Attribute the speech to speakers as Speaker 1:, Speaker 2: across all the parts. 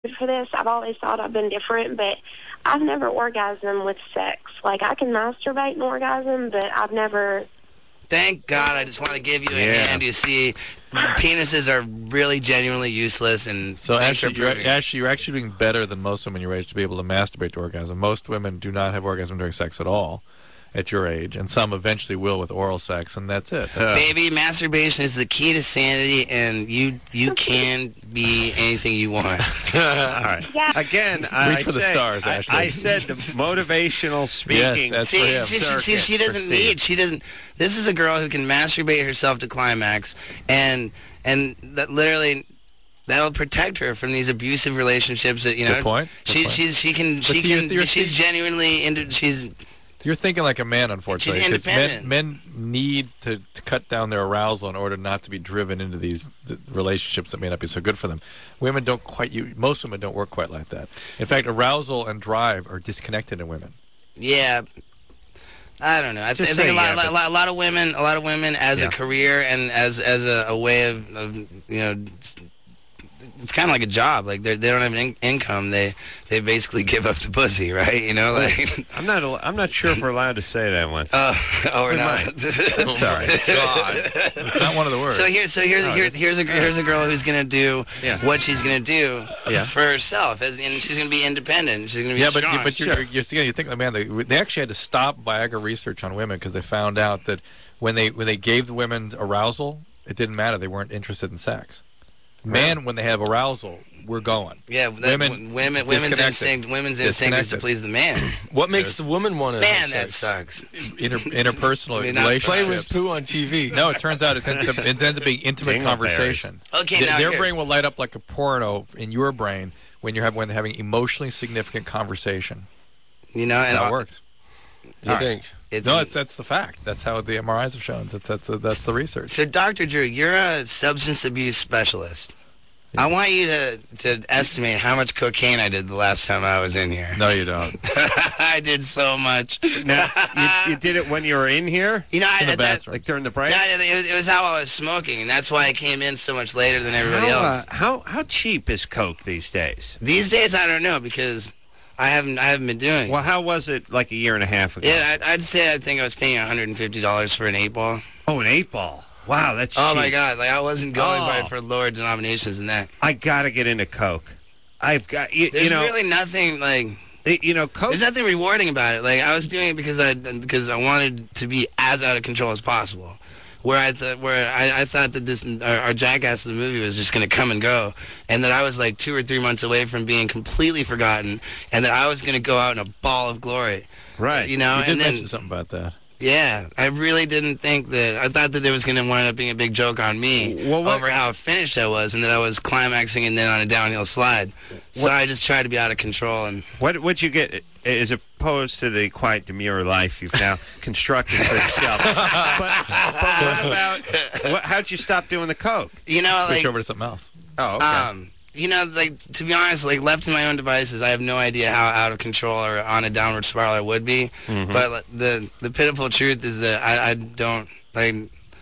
Speaker 1: for this. I've always thought I've been different, but I've never orgasmed with sex. Like, I can masturbate and orgasm, but I've never...
Speaker 2: Thank God. I just want to give you a hand. You see, penises are really genuinely useless. And
Speaker 3: so Ashley, you're actually doing better than most women your age to be able to masturbate to orgasm. Most women do not have orgasm during sex at all at your age, and some eventually will with oral sex, and that's it.
Speaker 2: Baby, masturbation is the key to sanity, and you can be anything you want.
Speaker 4: All right.
Speaker 1: Yeah.
Speaker 4: Again,
Speaker 3: reach for the stars, Ashley.
Speaker 4: I said the motivational speaking.
Speaker 3: Yes, that's for him.
Speaker 2: She doesn't need. She doesn't. This is a girl who can masturbate herself to climax, and that literally. That'll protect her from these abusive relationships that, you know.
Speaker 3: Good point.
Speaker 2: She's genuinely into.
Speaker 3: You're thinking like a man, unfortunately.
Speaker 2: She's independent.
Speaker 3: Men need to cut down their arousal in order not to be driven into these relationships that may not be so good for them. Women don't most women don't work quite like that. In fact, arousal and drive are disconnected in women.
Speaker 2: Yeah. I don't know. I think a lot of women as a career and as a way of you know, it's kind of like a job. Like they don't have an income. They basically give up the pussy, right? You know, like
Speaker 4: I'm not sure if we're allowed to say that one.
Speaker 2: We're not.
Speaker 4: That's all right. God,
Speaker 3: it's not one of the words.
Speaker 2: So here's a girl who's gonna do what she's gonna do for herself, and she's gonna be independent. She's gonna be strong.
Speaker 3: But you think, man, they actually had to stop Viagra research on women because they found out that when they gave the women arousal, it didn't matter. They weren't interested in sex. Men, when they have arousal, we're going.
Speaker 2: Yeah, women's instinct is to please the man.
Speaker 5: What makes the woman want to?
Speaker 2: Man, that sucks.
Speaker 3: Interpersonal relationships.
Speaker 5: Play with poo on TV.
Speaker 3: No, it turns out it ends up being intimate conversation.
Speaker 2: Okay, now
Speaker 3: their brain will light up like a porno in your brain when they're having emotionally significant conversation.
Speaker 2: You know, and
Speaker 3: that works.
Speaker 5: You think?
Speaker 3: That's the fact. That's how the MRIs have shown. That's the research.
Speaker 2: So, Dr. Drew, you're a substance abuse specialist. I want you to estimate how much cocaine I did the last time I was in here.
Speaker 3: No, you don't.
Speaker 2: I did so much.
Speaker 4: Now, you did it when you were in here?
Speaker 2: You know,
Speaker 3: in the bathroom.
Speaker 4: Like during the break?
Speaker 2: Yeah, it was how I was smoking, and that's why I came in so much later than everybody else.
Speaker 4: How cheap is coke these days?
Speaker 2: These days, I don't know, because I haven't been doing it.
Speaker 4: Well, how was it like a year and a half ago?
Speaker 2: Yeah, I'd say I think I was paying $150 for an 8-ball.
Speaker 4: Oh, an 8-ball. Wow, that's cheap.
Speaker 2: Oh, my God. Like, I wasn't going by for lower denominations than that.
Speaker 4: I got to get into coke. I've got,
Speaker 2: There's really nothing, like...
Speaker 4: coke...
Speaker 2: There's nothing rewarding about it. Like, I was doing it because I wanted to be as out of control as possible. I thought that our Jackass of the movie was just going to come and go, and that I was like 2 or 3 months away from being completely forgotten, and that I was going to go out in a ball of glory.
Speaker 4: Right.
Speaker 2: You know,
Speaker 3: you did mention something about that.
Speaker 2: Yeah, I really didn't think that. I thought that there was going to wind up being a big joke on me over how finished I was, and that I was climaxing and then on a downhill slide. So I just tried to be out of control. And
Speaker 4: what'd you get as opposed to the quiet, demure life you've now constructed for yourself? but what about how'd you stop doing the coke?
Speaker 2: You know,
Speaker 3: switch over to something else.
Speaker 4: Oh, okay.
Speaker 2: You know, like, to be honest, like, left to my own devices, I have no idea how out of control or on a downward spiral I would be. Mm-hmm. But the pitiful truth is that I don't, like,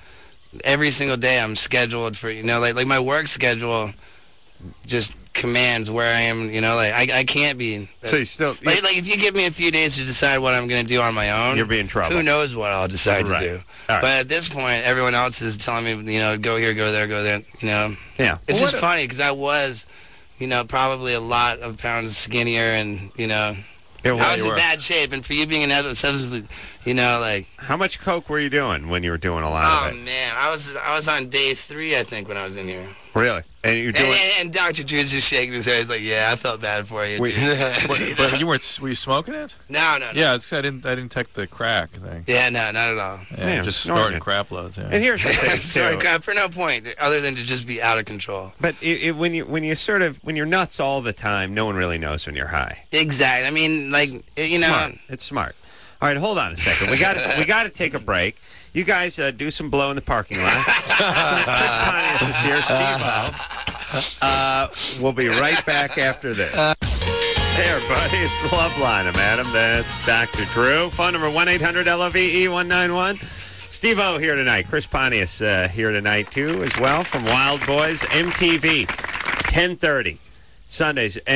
Speaker 2: every single day I'm scheduled for, you know, like my work schedule just commands where I am, you know, like, I can't be.
Speaker 4: So you still...
Speaker 2: Like, if you give me a few days to decide what I'm going to do on my own...
Speaker 4: You'll be in trouble.
Speaker 2: Who knows what I'll decide to do.
Speaker 4: Right.
Speaker 2: But at this point, everyone else is telling me, you know, go here, go there, you know.
Speaker 4: Yeah.
Speaker 2: It's just funny, because I was, you know, probably a lot of pounds skinnier and, you know... I was in bad shape, and for you being an substance, you know, like...
Speaker 4: How much coke were you doing when you were doing a lot of it?
Speaker 2: Oh, man, I was on day 3, I think, when I was in here.
Speaker 4: Really? And you're doing...
Speaker 2: And Dr. Drew's just shaking his head. He's like, yeah, I felt bad for you.
Speaker 3: But were you smoking it?
Speaker 2: No.
Speaker 3: Yeah, I didn't detect the crack thing.
Speaker 2: Yeah, no, not at all.
Speaker 3: Yeah, just snorting crap loads, yeah.
Speaker 4: And here's the thing,
Speaker 2: snorting crap for no point, other than to just be out of control.
Speaker 4: But when you're nuts all the time, no one really knows when you're high.
Speaker 2: Exactly. I mean, like, you know...
Speaker 4: It's smart. All right, hold on a second. We got to take a break. You guys do some blow in the parking lot. Chris Pontius is here. Steve We'll be right back after this. Hey, everybody. It's the Love Line. I'm Adam. That's Dr. Drew. Phone number 1-800-LOVE-191. Steve-O here tonight. Chris Pontius here tonight, too, as well, from Wild Boys MTV. 10:30 Sundays.